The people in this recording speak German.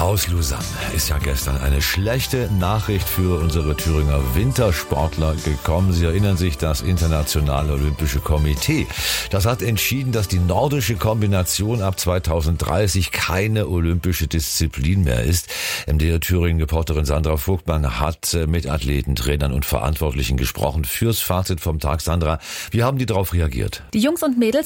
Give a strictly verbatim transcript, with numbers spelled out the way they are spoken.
Aus Lausanne ist ja gestern eine schlechte Nachricht für unsere Thüringer Wintersportler gekommen. Sie erinnern sich, das Internationale Olympische Komitee, das hat entschieden, dass die nordische Kombination ab zweitausenddreißig keine olympische Disziplin mehr ist. M D R Thüringen-Reporterin Sandra Vogtmann hat mit Athleten, Trainern und Verantwortlichen gesprochen. Fürs Fazit vom Tag, Sandra, wie haben die darauf reagiert? Die Jungs und Mädels